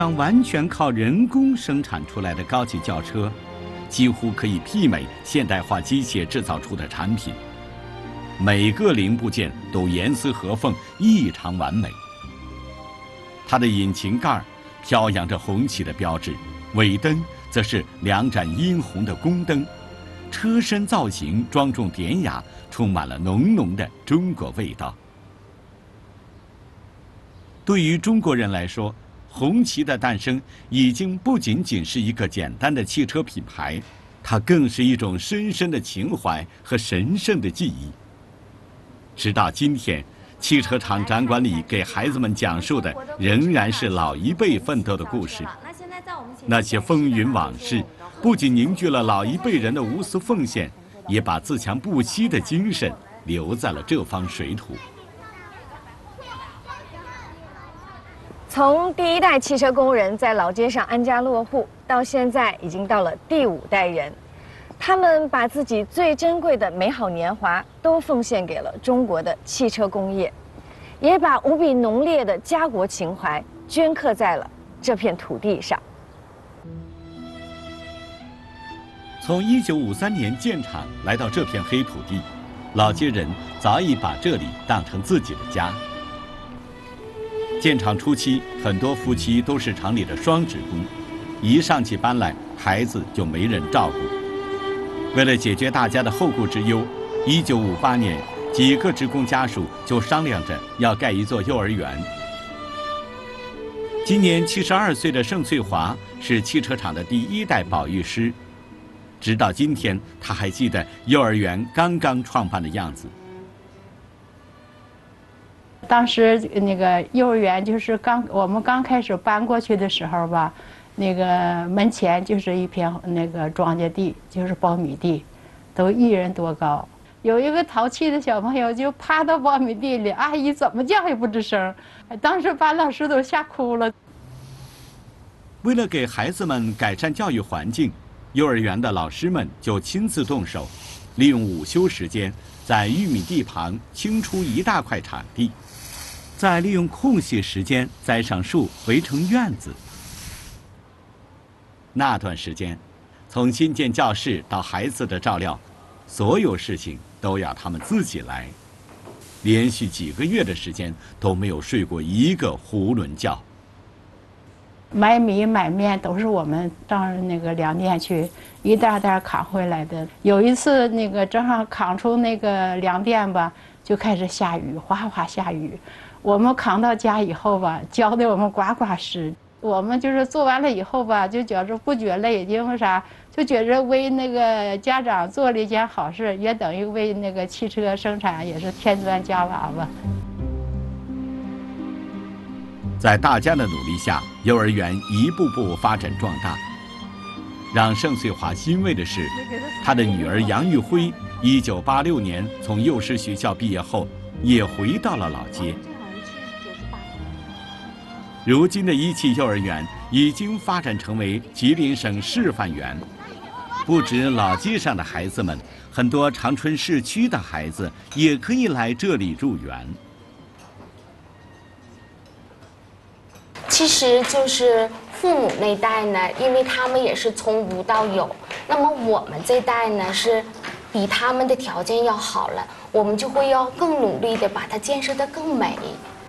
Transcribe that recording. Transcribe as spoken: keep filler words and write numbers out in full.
辆完全靠人工生产出来的高级轿车，几乎可以媲美现代化机械制造出的产品。每个零部件都严丝合缝，异常完美。它的引擎盖飘扬着红旗的标志，尾灯则是两盏殷红的宫灯，车身造型庄重典雅，充满了浓浓的中国味道。对于中国人来说，红旗的诞生已经不仅仅是一个简单的汽车品牌，它更是一种深深的情怀和神圣的记忆。直到今天，汽车厂展馆里给孩子们讲述的仍然是老一辈奋斗的故事。那些风云往事，不仅凝聚了老一辈人的无私奉献，也把自强不息的精神留在了这方水土。 从第一代汽车工人在老街上安家落户，到现在已经到了第五代人，他们把自己最珍贵的美好年华都奉献给了中国的汽车工业，也把无比浓烈的家国情怀镌刻在了这片土地上。 从一九五三年建厂来到这片黑土地，老街人早已把这里当成自己的家。建厂初期，很多夫妻都是厂里的双职工，一上起班来，孩子就没人照顾。为了解决大家的后顾之忧，一九五八年，几个职工家属就商量着要盖一座幼儿园。今年七十二岁的盛翠华是汽车厂的第一代保育师，直到今天，他还记得幼儿园刚刚创办的样子。 当时那个幼儿园就是刚我们刚开始搬过去的时候吧，那个门前就是一片那个庄稼地，就是苞米地，都一人多高。有一个淘气的小朋友就趴到苞米地里，阿姨怎么叫也不吱声，当时把老师都吓哭了。 为了给孩子们改善教育环境，幼儿园的老师们就亲自动手，利用午休时间，在玉米地旁清出一大块场地，再利用空隙时间栽上树，围成院子。那段时间，从新建教室到孩子的照料，所有事情都要他们自己来。连续几个月的时间都没有睡过一个囫囵觉。 买米买面都是我们上那个粮店去一袋袋扛回来的。有一次那个正好扛出那个粮店吧，就开始下雨，哗哗下雨。我们扛到家以后吧，浇得我们呱呱湿。我们就是做完了以后吧，就觉着不觉累，因为啥？就觉着为那个家长做了一件好事，也等于为那个汽车生产也是添砖加瓦吧。 在大家的努力下，幼儿园一步步发展壮大。让盛翠华欣慰的是，他的女儿杨玉辉，一九八六年从幼师学校毕业后，也回到了老街。如今的一汽幼儿园已经发展成为吉林省示范园，不止老街上的孩子们，很多长春市区的孩子也可以来这里入园。 其实就是父母那代呢，因为他们也是从无到有，那么我们这代呢是比他们的条件要好了，我们就会要更努力的把它建设得更美。